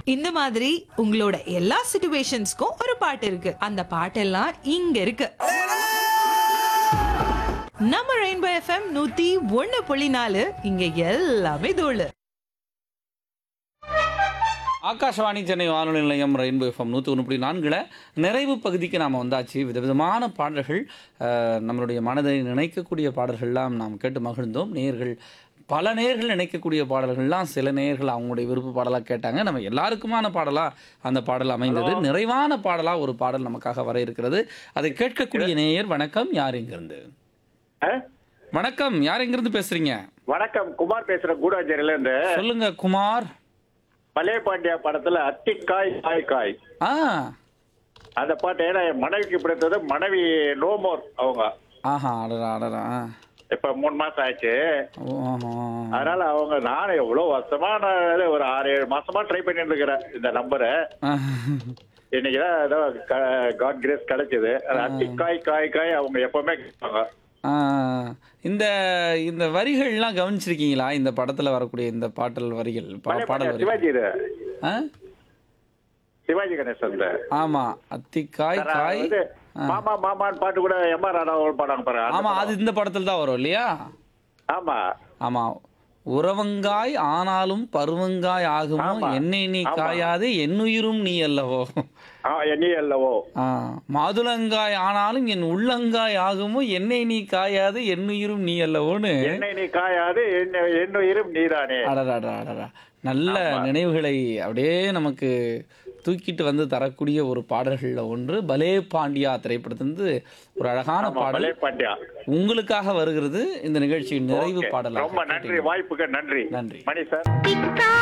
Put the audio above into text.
இந்த மாதிரி உங்களோட எல்லா சிச்சுவேஷன்ஸ்க்கும் ஒரு பாட்டு இருக்கு. அந்த பாட்டெல்லாம் இங்க இருக்கு. நம்ம ரெயின்போ எஃப்எம் 101.4 இங்க எல்லாமே தோழு. ஆகாஷவாணி சென்னை வானொலி நிலையம் ரெயின்போ எஃப்எம் 101.4 நிறைவு பகுதிக்கு நாம் வந்தாச்சு. விதவிதமான பாடல்கள், நம்மளுடைய மனதை நினைக்கக்கூடிய பாடல்கள்லாம் நாம் கேட்டு மகிழ்ந்தோம். பல நேயர்கள் நினைக்கக்கூடிய பாடல்கள்லாம் சில நேயர்கள் அவங்களுடைய விருப்ப பாடலாக கேட்டாங்க. நம்ம எல்லாருக்குமான பாடலாக அந்த பாடல் அமைந்தது. நிறைவான பாடலாக ஒரு பாடல் நமக்காக வர இருக்கிறது. அதை கேட்கக்கூடிய நேயர் வணக்கம், யார் எங்கிருந்து? வணக்கம், யார் எங்கிருந்து பேசுறீங்க? வணக்கம், குமார் பேசுறேன், கூடாஞ்சேரியில இருந்து. சொல்லுங்க குமார். பழைய பாண்டியா படத்துல அத்திக்காய் காய் காய் அந்த பாட்டு ஏன்னா என் மனைவிக்கு பிடித்தது. மனைவி நோமோர் அவங்க. ஆஹா, அடரா அடரா. இப்ப 3 மாசம் ஆச்சு. அதனால அவங்க நானும் எவ்வளவு வருஷமா ஒரு 6-7 மாசமா ட்ரை பண்ணிட்டு இருக்கிறேன் இந்த நம்பரை. இன்னைக்குதான் ஏதோ காட் கிரேஸ் கிடைச்சது. அத்திக்காய் காய் காய் அவங்க எப்பவுமே கேட்பாங்க. இந்த இந்த வரிகள்லாம் கவனிச்சிருக்கீங்களா? இந்த படத்துல வரக்கூடிய இந்த பாடல் வரிகள், பாடல் சிவாஜி சிவாஜி கணேசன். ஆமா, அத்திக்காய் காய் மாமா மாமான்னு பாட்டு கூட எம்ஆர் ராதா பாடாங்க பாரு. ஆமா, அது இந்த படத்துல தான் வரும் இல்லையா? ஆமா ஆமா. உறவங்காய் ஆனாலும் பருவங்காய் ஆகுமோ, என்னை நீ காயாது என்னுயிரும் நீ அல்லவோ. நீ அல்லவோ. மாதுளங்காய் ஆனாலும் என் உள்ளங்காய் ஆகுமோ, என்னை நீ காயாது என்னுயிரும் நீ அல்லவோன்னு. என்னை நீ காயாது என்னுயிரும் நீதானே. அடடா, நல்ல நினைவுகளை அப்படியே நமக்கு தூக்கிட்டு வந்து தரக்கூடிய ஒரு பாடல்கள்ல ஒன்று பலே பாண்டியா திரைப்படத்திலிருந்து ஒரு அழகான பாடல் உங்களுக்காக வருகிறது. இந்த நிகழ்ச்சியின் நிறைவு பாடல். ரொம்ப நன்றி, வாய்ப்புக்கு நன்றி. நன்றி மணி சார்.